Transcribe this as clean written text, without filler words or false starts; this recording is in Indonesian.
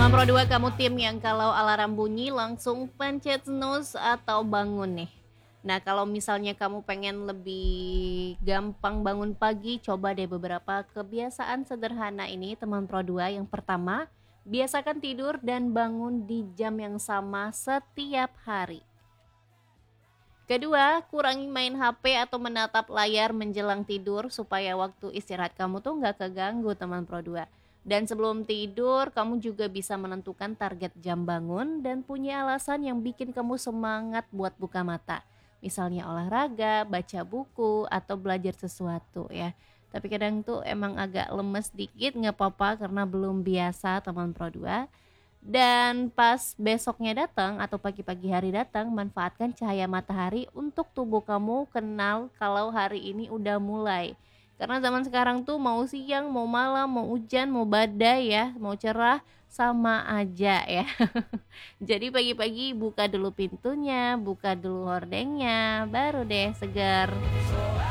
Teman Pro 2, kamu tim yang kalau alarm bunyi langsung pencet snooze atau bangun nih. Nah, kalau misalnya kamu pengen lebih gampang bangun pagi, coba deh beberapa kebiasaan sederhana ini teman Pro 2. Yang pertama, biasakan tidur dan bangun di jam yang sama setiap hari. Kedua, kurangi main HP atau menatap layar menjelang tidur supaya waktu istirahat kamu tuh nggak keganggu teman Pro 2. Dan sebelum tidur, kamu juga bisa menentukan target jam bangun dan punya alasan yang bikin kamu semangat buat buka mata. Misalnya olahraga, baca buku, atau belajar sesuatu ya. Tapi kadang tuh emang agak lemes dikit, nggak apa-apa karena belum biasa teman Pro 2. Dan pas besoknya datang atau pagi-pagi hari datang, manfaatkan cahaya matahari untuk tubuh kamu kenal kalau hari ini udah mulai. Karena zaman sekarang tuh mau siang, mau malam, mau hujan, mau badai ya, mau cerah sama aja ya. Jadi pagi-pagi buka dulu pintunya, buka dulu hordengnya, baru deh segar.